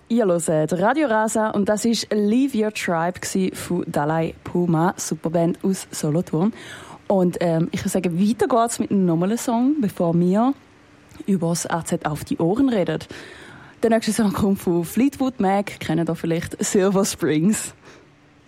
Ihr hört Radio Rasa und das war «Leave Your Tribe» von Dalai Puma, Superband aus Solothurn. Und ich würde sagen, weiter geht's mit nochmal einem Song, bevor wir über das AZ auf die Ohren reden. Der nächste Song kommt von Fleetwood Mac, kennen ihr vielleicht, «Silver Springs».